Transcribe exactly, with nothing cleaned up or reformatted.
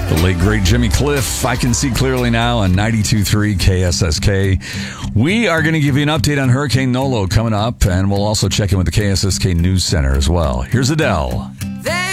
The late, great Jimmy Cliff. I can see clearly now on ninety-two point three K S S K. We are going to give you an update on Hurricane Nolo coming up, and we'll also check in with the K S S K News Center as well. Here's Adele.